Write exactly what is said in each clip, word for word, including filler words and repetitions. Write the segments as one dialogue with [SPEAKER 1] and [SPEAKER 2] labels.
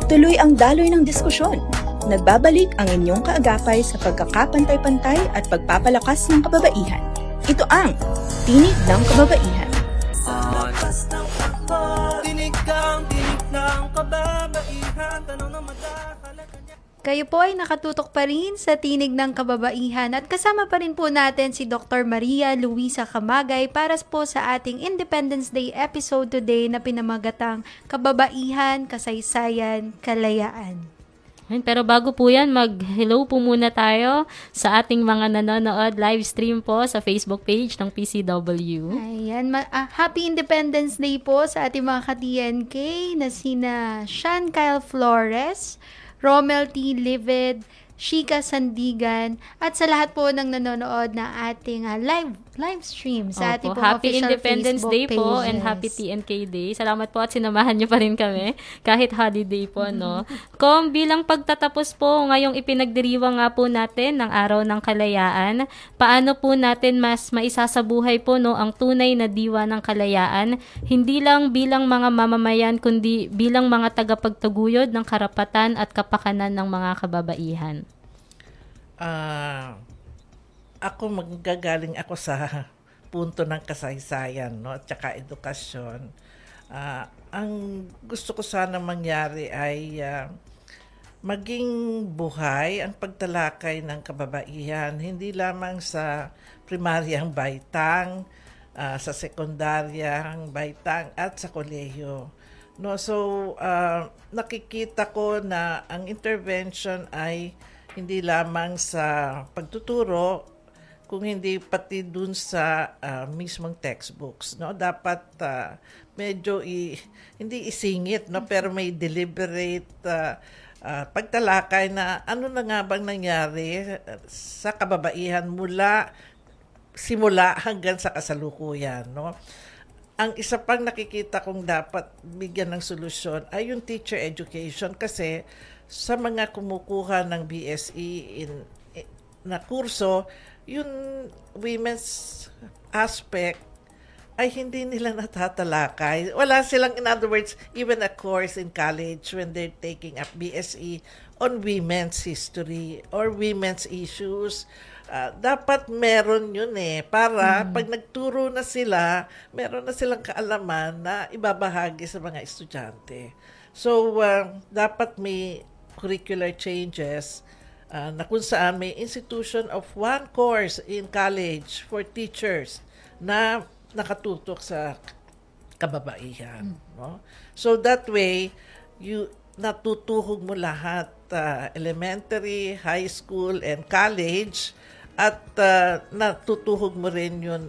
[SPEAKER 1] Tuloy ang daloy ng diskusyon. Nagbabalik ang inyong kaagapay sa pagkakapantay-pantay at pagpapalakas ng kababaihan. Ito ang Tinig ng Kababaihan.
[SPEAKER 2] Kayo po ay nakatutok pa rin sa Tinig ng Kababaihan at kasama pa rin po natin si Doctor Maria Luisa Camagay para po sa ating Independence Day episode today na pinamagatang Kababaihan, Kasaysayan, Kalayaan.
[SPEAKER 3] Pero bago po yan, mag-hello po muna tayo sa ating mga nanonood live stream po sa Facebook page ng P C W.
[SPEAKER 2] Ayan, ma- ah, Happy Independence Day po sa ating mga ka-T N K na sina Sean Kyle Flores, Romel T. Livid, Shika Sandigan, at sa lahat po ng nanonood na ating uh, live live stream sa ating
[SPEAKER 3] Opo,
[SPEAKER 2] po
[SPEAKER 3] Happy
[SPEAKER 2] official
[SPEAKER 3] Independence
[SPEAKER 2] Facebook
[SPEAKER 3] Day po
[SPEAKER 2] pages.
[SPEAKER 3] and Happy T N K Day. Salamat po at sinamahan niyo pa rin kami kahit holiday po, no? Kung bilang pagtatapos po ngayong ipinagdiriwang nga po natin ng Araw ng Kalayaan, paano po natin mas maisasabuhay po, no, ang tunay na diwa ng kalayaan, hindi lang bilang mga mamamayan kundi bilang mga tagapagtaguyod ng karapatan at kapakanan ng mga kababaihan?
[SPEAKER 4] Ah... Uh... Ako magagaling ako sa punto ng kasaysayan, no, at saka edukasyon. Uh, ang gusto ko sana mangyari ay uh, maging buhay ang pagtalakay ng kababaihan, hindi lamang sa primaryang baitang, uh, sa sekundaryang baitang at sa kolehiyo. No, so uh, nakikita ko na ang intervention ay hindi lamang sa pagtuturo, kung hindi pati dun sa uh, mismong textbooks, no, dapat uh, medyo i, hindi isingit, no, pero may deliberate uh, uh, pagtalakay na ano na nga bang nangyari sa kababaihan mula simula hanggang sa kasalukuyan, no. Ang isa pang nakikita kong dapat bigyan ng solusyon ay yung teacher education, kasi sa mga kumukuha ng B S E in, in na kurso, yung women's aspect ay hindi nila natatalakay. Wala silang, in other words, even a course in college when they're taking up B S E on women's history or women's issues. Uh, dapat meron yun eh, para mm. pag nagturo na sila, meron na silang kaalaman na ibabahagi sa mga estudyante. So, uh, dapat may curricular changes Uh, na kung saan may institution of one course in college for teachers na nakatutok sa kababaihan. Mm. No? So that way, you natutuhog mo lahat, uh, elementary, high school, and college, at uh, natutuhog mo rin yun,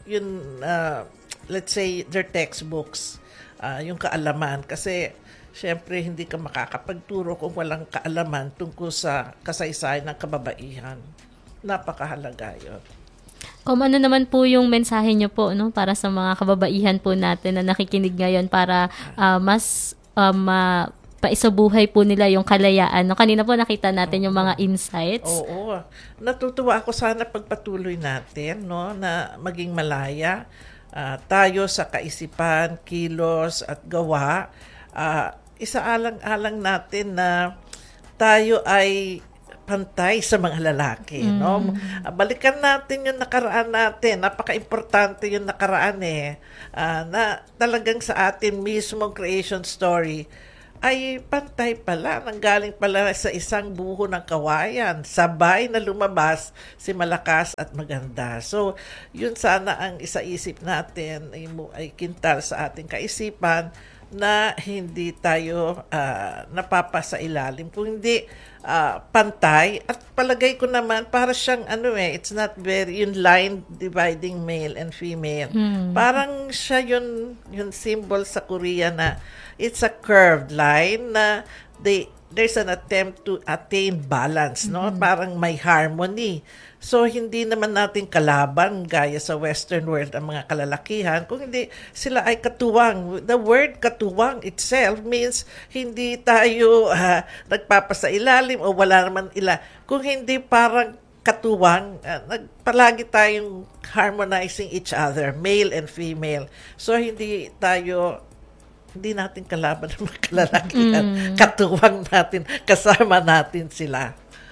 [SPEAKER 4] yun uh, let's say, their textbooks, uh, yung kaalaman. Kasi siyempre, hindi ka makakapagturo kung walang kaalaman tungkol sa kasaysayan ng kababaihan. Napakahalaga yun.
[SPEAKER 3] Kung ano naman po yung mensahe niyo po, no, para sa mga kababaihan po natin na nakikinig ngayon para uh, mas um, uh, paisabuhay po nila yung kalayaan. No, kanina po nakita natin yung mga insights.
[SPEAKER 4] Oo. Natutuwa ako, sana pagpatuloy natin, no, na maging malaya uh, tayo sa kaisipan, kilos at gawa. Uh, isaalang-alang natin na tayo ay pantay sa mga lalaki, mm. no? Balikan natin yung nakaraan natin. Napaka-importante yung nakaraan eh. Uh, na talagang sa atin mismong creation story ay pantay pala, nanggaling pala sa isang buho ng kawayan, sabay na lumabas si malakas at maganda. So, yun sana ang isaisip natin, ay, ay kintal sa ating kaisipan, na hindi tayo uh, napapasa ilalim, kung hindi uh, pantay. At palagay ko naman, para siyang ano eh, it's not very, yung line dividing male and female. Hmm. Parang siya yun, yung symbol sa Korea na it's a curved line na they, there's an attempt to attain balance, no? Mm-hmm. Parang may harmony. So, hindi naman natin kalaban gaya sa Western world ang mga kalalakihan, kung hindi sila ay katuwang. The word katuwang itself means hindi tayo uh, nagpapasailalim o wala naman ila. Kung hindi parang katuwang, uh, nagpalagi tayong harmonizing each other, male and female. So, hindi tayo hindi natin kalaban ng mga kalalakihan. Mm. Katuwang natin, kasama natin sila.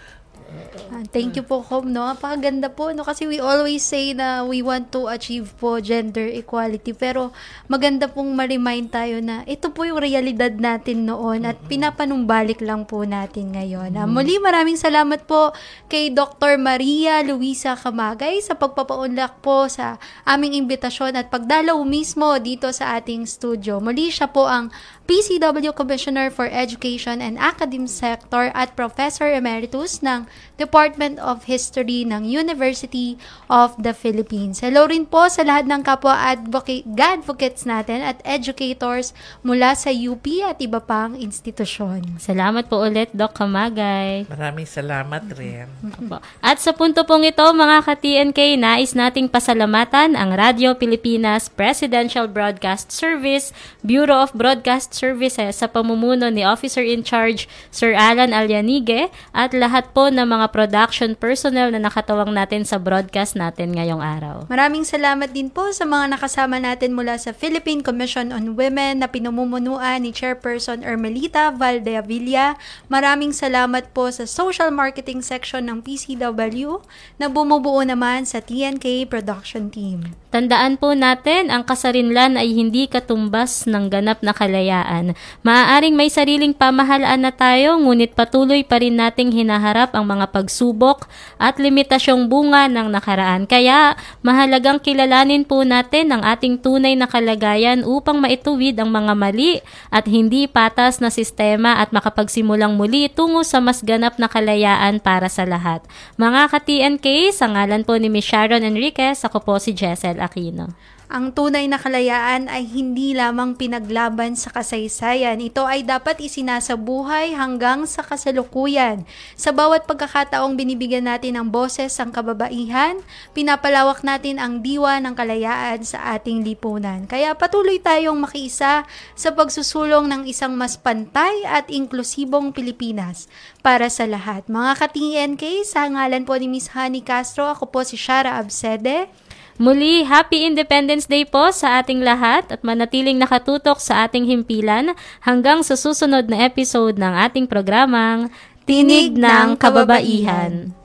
[SPEAKER 2] Ah, thank you po, Com, no? Napakaganda po, no? Kasi we always say na we want to achieve po gender equality, pero maganda pong ma-remind tayo na ito po yung realidad natin noon at pinapanumbalik lang po natin ngayon. Ah, muli, maraming salamat po kay Doctor Maria Luisa Camagay sa pagpapaunlak po sa aming imbitasyon at pagdalaw mismo dito sa ating studio. Muli, siya po ang P C W Commissioner for Education and Academic Sector at Professor Emeritus ng Department of History ng University of the Philippines. Hello rin po sa lahat ng kapwa advocate, advocates natin at educators mula sa U P at iba pang institusyon.
[SPEAKER 3] Salamat po ulit, Doc Camagay.
[SPEAKER 4] Maraming salamat rin.
[SPEAKER 3] At sa punto pong ito, mga ka-T N K, nais nating pasalamatan ang Radio Pilipinas Presidential Broadcast Service, Bureau of Broadcast Services sa pamumuno ni Officer in Charge Sir Alan Alyanige at lahat po ng mga production personnel na nakatawang natin sa broadcast natin ngayong araw.
[SPEAKER 2] Maraming salamat din po sa mga nakasama natin mula sa Philippine Commission on Women na pinamumunuan ni Chairperson Ermelita Valdeavilla. Maraming salamat po sa Social Marketing Section ng P C W na bumubuo naman sa T N K Production Team.
[SPEAKER 3] Tandaan po natin, ang kasarinlan ay hindi katumbas ng ganap na kalayaan. Maaaring may sariling pamahalaan na tayo, ngunit patuloy pa rin nating hinaharap ang mga pagsubok at limitasyong bunga ng nakaraan. Kaya, mahalagang kilalanin po natin ang ating tunay na kalagayan upang maituwid ang mga mali at hindi patas na sistema at makapagsimulang muli tungo sa mas ganap na kalayaan para sa lahat. Mga ka-T N K, sa ngalan po ni Miz Sharon Enriquez, ako po si Jessel Aquino.
[SPEAKER 2] Ang tunay na kalayaan ay hindi lamang pinaglaban sa kasaysayan. Ito ay dapat isinasabuhay hanggang sa kasalukuyan. Sa bawat pagkakataong binibigyan natin ng boses ang kababaihan, pinapalawak natin ang diwa ng kalayaan sa ating lipunan. Kaya patuloy tayong makiisa sa pagsusulong ng isang mas pantay at inklusibong Pilipinas para sa lahat. Mga ka-T N K, sa ngalan po ni Miz Honey Castro, ako po si Shara Absede.
[SPEAKER 3] Muli, Happy Independence Day po sa ating lahat at manatiling nakatutok sa ating himpilan hanggang sa susunod na episode ng ating programang Tinig ng Kababaihan.